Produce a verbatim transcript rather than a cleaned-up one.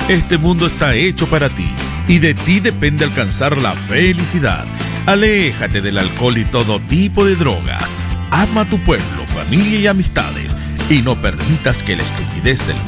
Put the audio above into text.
Este mundo está hecho para ti y de ti depende alcanzar la felicidad. Aléjate del alcohol y todo tipo de drogas. Ama a tu pueblo, familia y amistades y no permitas que la estupidez del